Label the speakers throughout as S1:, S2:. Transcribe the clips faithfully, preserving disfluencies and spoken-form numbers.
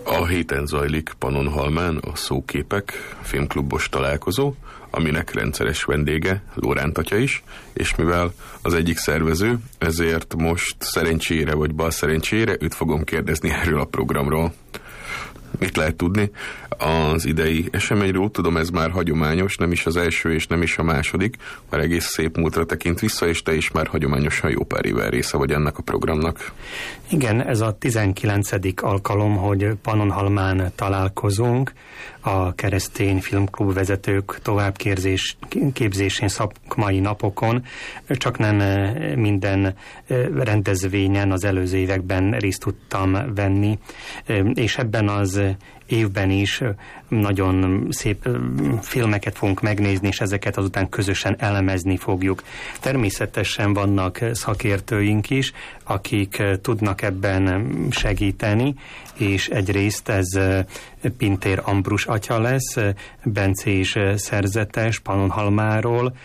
S1: A héten zajlik Pannonhalmán a Szóképek filmklubos találkozó, aminek rendszeres vendége Lóránt atya is, és mivel az egyik szervező, ezért most szerencsére vagy bal szerencsére őt fogom kérdezni erről a programról. Mit lehet tudni az idei eseményről? Tudom, ez már hagyományos, nem is az első és nem is a második, már egész szép múltra tekint vissza, és te is már hagyományosan jó pár éve része vagy ennek a programnak.
S2: Igen, ez a tizenkilencedik alkalom, hogy Pannonhalmán találkozunk a keresztény filmklub vezetők továbbképzésén szakmai napokon, csak nem minden rendezvényen az előző években részt tudtam venni, és ebben az évben is nagyon szép filmeket fogunk megnézni, és ezeket azután közösen elemezni fogjuk. Természetesen vannak szakértőink is, akik tudnak ebben segíteni, és egyrészt ez Pintér Ambrus atya lesz, bencés szerzetes Pannonhalmáról,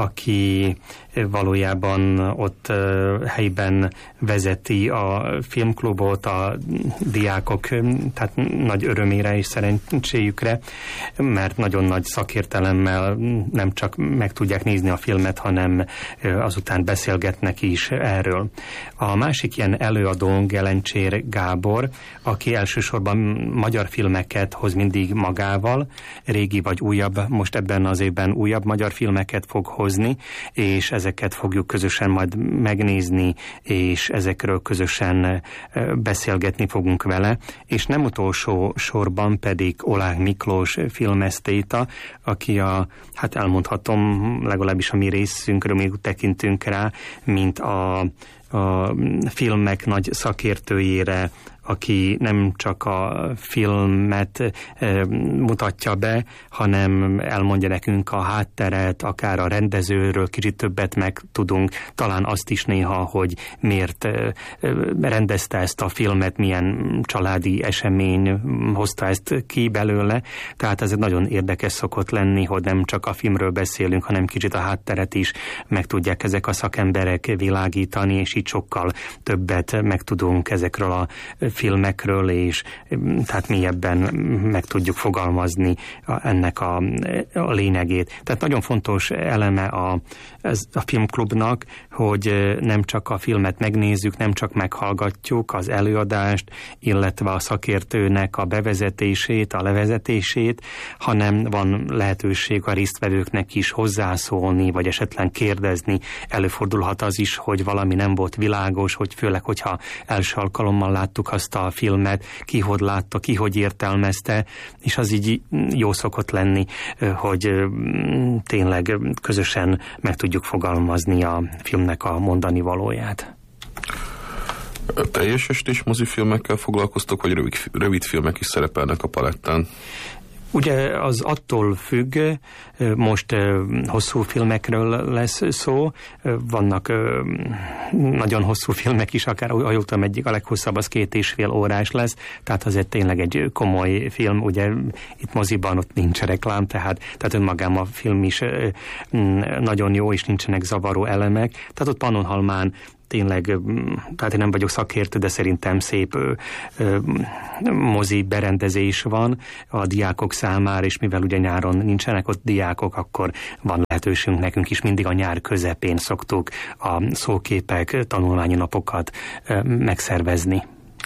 S2: aki valójában ott helyben vezeti a filmklubot, a diákok, tehát nagy örömére és szerencséjükre, mert nagyon nagy szakértelemmel nem csak meg tudják nézni a filmet, hanem azután beszélgetnek is erről. A másik ilyen előadónk Gelencsér Gábor, aki elsősorban magyar filmeket hoz mindig magával, régi vagy újabb, most ebben az évben újabb magyar filmeket fog hozni, és ezeket fogjuk közösen majd megnézni, és ezekről közösen beszélgetni fogunk vele, és nem utolsó sorban pedig Oláh Miklós filmesztéta, aki a, hát elmondhatom, legalábbis a mi részünkről még tekintünk rá, mint a, a filmek nagy szakértőjére, aki nem csak a filmet e, mutatja be, hanem elmondja nekünk a hátteret, akár a rendezőről kicsit többet megtudunk, talán azt is néha, hogy miért e, rendezte ezt a filmet, milyen családi esemény hozta ezt ki belőle. Tehát ez nagyon érdekes szokott lenni, hogy nem csak a filmről beszélünk, hanem kicsit a hátteret is meg tudják ezek a szakemberek világítani, és így sokkal többet megtudunk ezekről a filmekről, és tehát mélyebben meg tudjuk fogalmazni a, ennek a, a lényegét. Tehát nagyon fontos eleme a, ez a filmklubnak, hogy nem csak a filmet megnézzük, nem csak meghallgatjuk az előadást, illetve a szakértőnek a bevezetését, a levezetését, hanem van lehetőség a résztvevőknek is hozzászólni, vagy esetleg kérdezni. Előfordulhat az is, hogy valami nem volt világos, hogy főleg, hogyha első alkalommal láttuk azt a filmet, ki hogy látta, ki hogy értelmezte, és az így jó szokott lenni, hogy tényleg közösen meg tudjuk fogalmazni a filmnek a mondani valóját.
S1: Teljes estés mozifilmekkel foglalkoztok, vagy rövid, rövid filmek is szerepelnek a palettán?
S2: Ugye az attól függ, most hosszú filmekről lesz szó, vannak nagyon hosszú filmek is, akár ha jól tudom, egyik a leghosszabb az két és fél órás lesz, tehát azért tényleg egy komoly film, ugye itt moziban ott nincs reklám, tehát, tehát önmagában a film is nagyon jó, és nincsenek zavaró elemek, tehát ott Pannonhalmán tényleg, tehát én nem vagyok szakértő, de szerintem szép ö, ö, mozi berendezés van a diákok számára, és mivel ugye nyáron nincsenek ott diákok, akkor van lehetőségünk nekünk is, mindig a nyár közepén szoktuk a szóképek, tanulmányi napokat ö, megszervezni.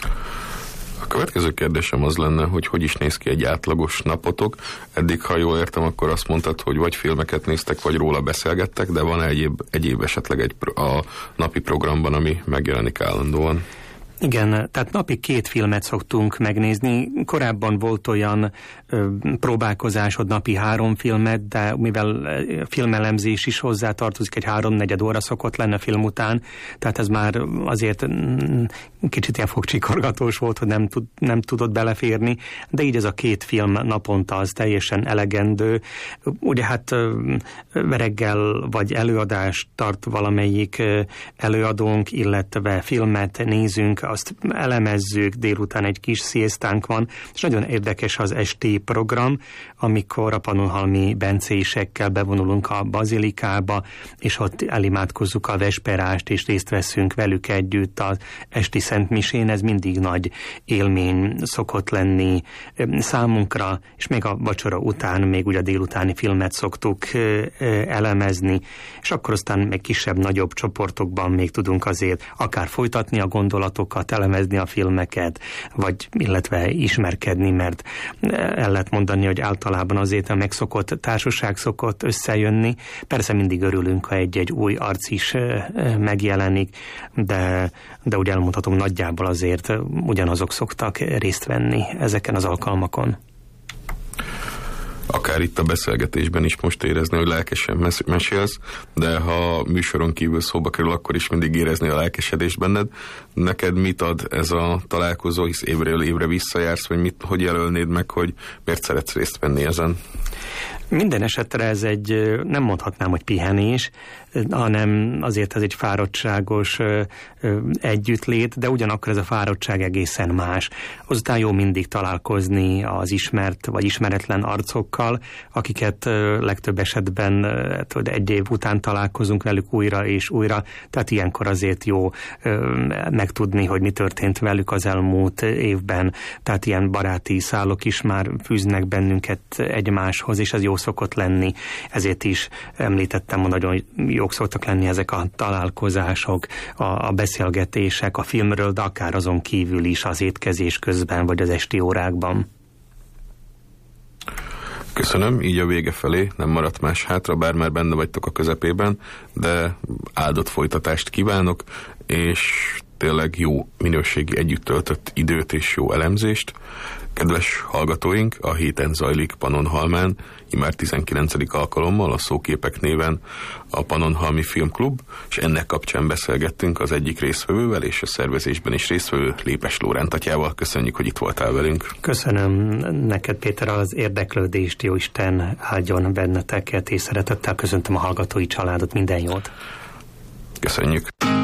S1: A következő kérdésem az lenne, hogy hogy is néz ki egy átlagos napotok. Eddig, ha jól értem, akkor azt mondtad, hogy vagy filmeket néztek, vagy róla beszélgettek, de van egyéb, egyéb esetleg egy a napi programban, ami megjelenik állandóan?
S2: Igen, tehát napi két filmet szoktunk megnézni. Korábban volt olyan ö, próbálkozás, hogy napi három filmet, de mivel filmelemzés is hozzá tartozik, egy háromnegyed óra szokott lenne film után, tehát ez már azért mm, kicsit ilyen fogcsikorgatós volt, hogy nem, tud, nem tudott beleférni, de így ez a két film naponta az teljesen elegendő. Ugye hát ö, reggel vagy előadást tart valamelyik előadónk, illetve filmet nézünk, azt elemezzük, délután egy kis sziasztánk van, és nagyon érdekes az esti program, amikor a pannonhalmi bencésekkel bevonulunk a bazilikába, és ott elimádkozzuk a vesperást, és részt veszünk velük együtt az esti szentmisén. Ez mindig nagy élmény szokott lenni számunkra, és még a vacsora után, még ugye a délutáni filmet szoktuk elemezni, és akkor aztán meg kisebb-nagyobb csoportokban még tudunk azért akár folytatni a gondolatokat, elemezni a filmeket, vagy illetve ismerkedni, mert el lehet mondani, hogy általában azért a megszokott társaság szokott összejönni. Persze mindig örülünk, ha egy-egy új arc is megjelenik, de, de úgy elmondhatom, nagyjából azért ugyanazok szoktak részt venni ezeken az alkalmakon.
S1: Akár itt a beszélgetésben is most érezni, hogy lelkesen mes- mesélsz, de ha műsoron kívül szóba kerül, akkor is mindig érezni a lelkesedést benned. Neked mit ad ez a találkozó, hisz évről évre visszajársz, vagy mit, hogy jelölnéd meg, hogy miért szeretsz részt venni ezen?
S2: Minden esetre ez egy, nem mondhatnám, hogy pihenés, hanem azért ez egy fáradtságos együttlét, de ugyanakkor ez a fáradtság egészen más. Azután jó mindig találkozni az ismert vagy ismeretlen arcokkal, akiket legtöbb esetben egy év után találkozunk velük újra és újra, tehát ilyenkor azért jó megtudni, hogy mi történt velük az elmúlt évben, tehát ilyen baráti szálok is már fűznek bennünket egymáshoz, és ez jó szokott lenni, ezért is említettem, hogy nagyon jók szoktak lenni ezek a találkozások, a, a beszélgetések a filmről, de akár azon kívül is az étkezés közben, vagy az esti órákban.
S1: Köszönöm, így a vége felé nem maradt más hátra, bár már benne vagytok a közepében, de áldott folytatást kívánok, és tényleg jó minőségi együtt töltött időt és jó elemzést. Kedves hallgatóink, a héten zajlik Pannonhalmán, immár tizenkilencedik alkalommal a Szóképek néven a Pannonhalmi Filmklub, és ennek kapcsán beszélgettünk az egyik résztvevővel, és a szervezésben is résztvevő Lépes Lóránt atyával. Köszönjük, hogy itt voltál velünk.
S2: Köszönöm neked, Péter, az érdeklődést, jó Isten áldjon benneteket, és szeretettel köszöntöm a hallgatói családot, minden jót.
S1: Köszönjük.